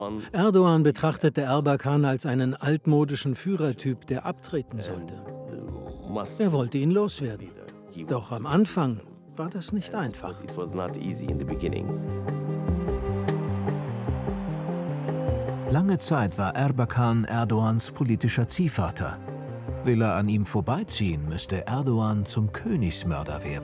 Erdogan betrachtete Erbakan als einen altmodischen Führertyp, der abtreten sollte. Er wollte ihn loswerden. Doch am Anfang war das nicht einfach. Lange Zeit war Erbakan Erdogans politischer Ziehvater. Will er an ihm vorbeiziehen, müsste Erdogan zum Königsmörder werden.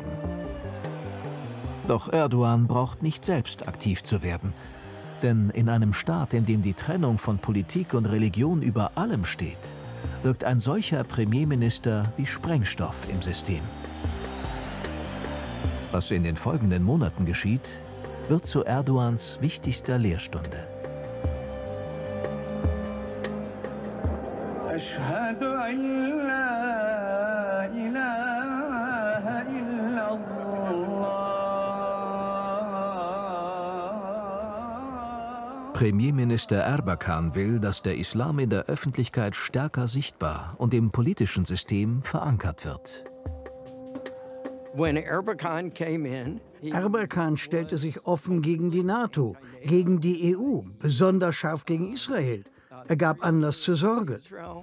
Doch Erdogan braucht nicht selbst aktiv zu werden. Denn in einem Staat, in dem die Trennung von Politik und Religion über allem steht, wirkt ein solcher Premierminister wie Sprengstoff im System. Was in den folgenden Monaten geschieht, wird zu Erdogans wichtigster Lehrstunde. Premierminister Erbakan will, dass der Islam in der Öffentlichkeit stärker sichtbar und im politischen System verankert wird. Erbakan stellte sich offen gegen die NATO, gegen die EU, besonders scharf gegen Israel. Er gab Anlass zur Sorge.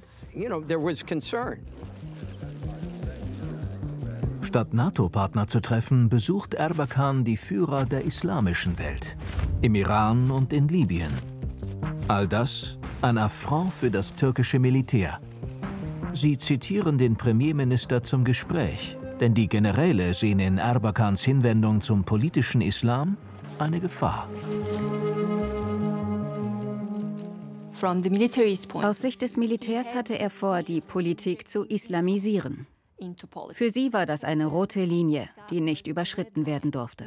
Statt NATO-Partner zu treffen, besucht Erbakan die Führer der islamischen Welt, im Iran und in Libyen. All das ein Affront für das türkische Militär. Sie zitieren den Premierminister zum Gespräch, denn die Generäle sehen in Erbakans Hinwendung zum politischen Islam eine Gefahr. Aus Sicht des Militärs hatte er vor, die Politik zu islamisieren. Für sie war das eine rote Linie, die nicht überschritten werden durfte.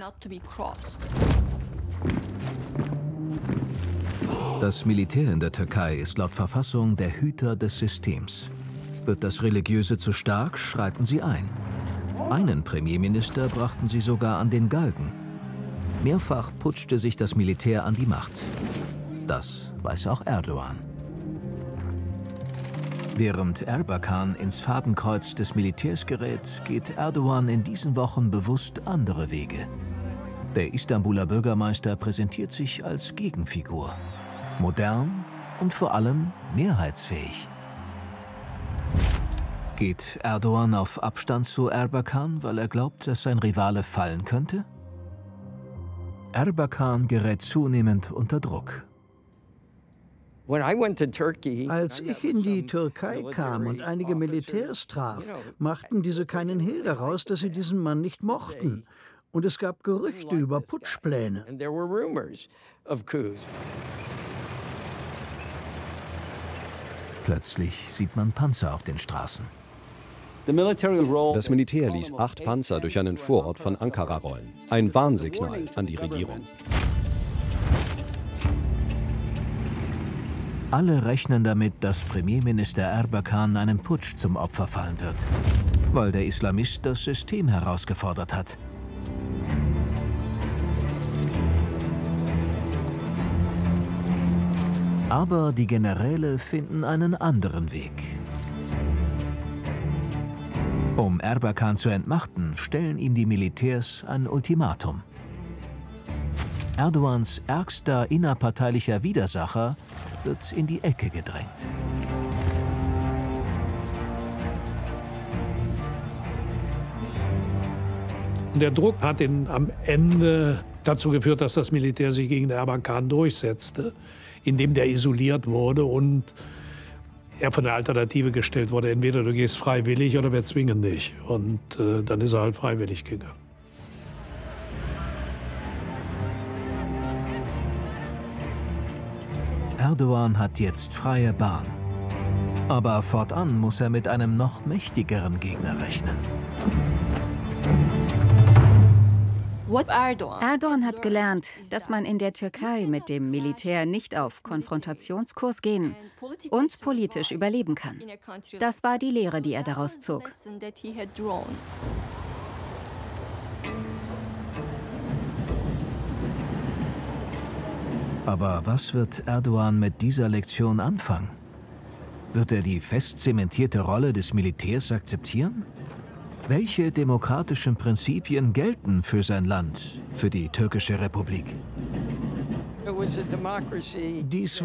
Das Militär in der Türkei ist laut Verfassung der Hüter des Systems. Wird das Religiöse zu stark, schreiten sie ein. Einen Premierminister brachten sie sogar an den Galgen. Mehrfach putschte sich das Militär an die Macht. Das weiß auch Erdogan. Während Erbakan ins Fadenkreuz des Militärs gerät, geht Erdogan in diesen Wochen bewusst andere Wege. Der Istanbuler Bürgermeister präsentiert sich als Gegenfigur. Modern und vor allem mehrheitsfähig. Geht Erdogan auf Abstand zu Erbakan, weil er glaubt, dass sein Rivale fallen könnte? Erbakan gerät zunehmend unter Druck. Als ich in die Türkei kam und einige Militärs traf, machten diese keinen Hehl daraus, dass sie diesen Mann nicht mochten. Und es gab Gerüchte über Putschpläne. Plötzlich sieht man Panzer auf den Straßen. Das Militär ließ 8 Panzer durch einen Vorort von Ankara rollen. Ein Warnsignal an die Regierung. Alle rechnen damit, dass Premierminister Erbakan einem Putsch zum Opfer fallen wird, weil der Islamist das System herausgefordert hat. Aber die Generäle finden einen anderen Weg. Um Erbakan zu entmachten, stellen ihm die Militärs ein Ultimatum. Erdogans ärgster innerparteilicher Widersacher wird in die Ecke gedrängt. Der Druck hat am Ende dazu geführt, dass das Militär sich gegen Erbakan durchsetzte, indem der isoliert wurde und er von der Alternative gestellt wurde. Entweder du gehst freiwillig oder wir zwingen dich. Und dann ist er halt freiwillig gegangen. Erdogan hat jetzt freie Bahn. Aber fortan muss er mit einem noch mächtigeren Gegner rechnen. Erdogan hat gelernt, dass man in der Türkei mit dem Militär nicht auf Konfrontationskurs gehen und politisch überleben kann. Das war die Lehre, die er daraus zog. Aber was wird Erdogan mit dieser Lektion anfangen? Wird er die fest zementierte Rolle des Militärs akzeptieren? Welche demokratischen Prinzipien gelten für sein Land, für die türkische Republik? Dies